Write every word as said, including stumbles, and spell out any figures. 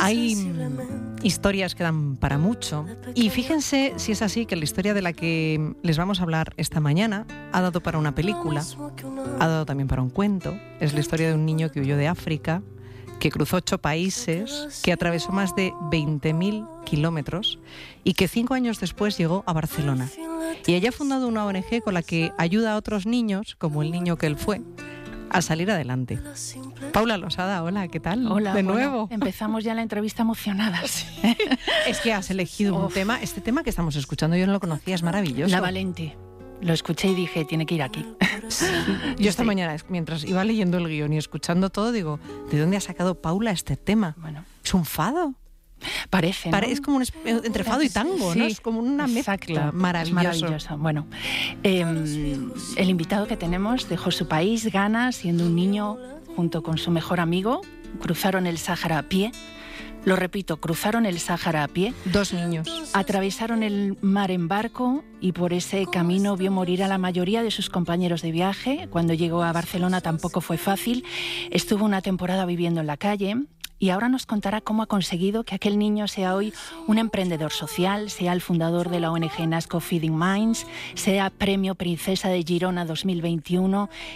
Hay mm, historias que dan para mucho. Y fíjense si es así que la historia de la que les vamos a hablar esta mañana ha dado para una película, ha dado también para un cuento. Es la historia de un niño que huyó de África, que cruzó ocho países, que atravesó más de veinte mil kilómetros y que cinco años después llegó a Barcelona. Y ella ha fundado una O N Ge con la que ayuda a otros niños, como el niño que él fue, a salir adelante. Paula Losada, hola, ¿qué tal? Hola, de bueno, nuevo. Empezamos ya la entrevista emocionadas. Sí. Es que has elegido un tema, este tema que estamos escuchando, yo no lo conocía, es maravilloso. La Valente. Lo escuché y dije, tiene que ir aquí. Sí. Yo esta Sí. mañana, mientras iba leyendo el guión y escuchando todo, digo, ¿de dónde ha sacado Paula este tema? Bueno, Es un fado. parece, ¿no? Pare- es como un esp- entre fado y tango, Sí, ¿no? Es como una exacto, mezcla es maravillosa. maravilloso. Bueno, eh, el invitado que tenemos dejó su país, Ghana, siendo un niño, junto con su mejor amigo, cruzaron el Sáhara a pie. Lo repito, cruzaron el Sáhara a pie. Dos niños. Atravesaron el mar en barco y por ese camino vio morir a la mayoría de sus compañeros de viaje. Cuando llegó a Barcelona tampoco fue fácil. Estuvo una temporada viviendo en la calle y ahora nos contará cómo ha conseguido que aquel niño sea hoy un emprendedor social, sea el fundador de la O N Ge Nasco Feeding Minds, sea Premio Princesa de Girona dos mil veintiuno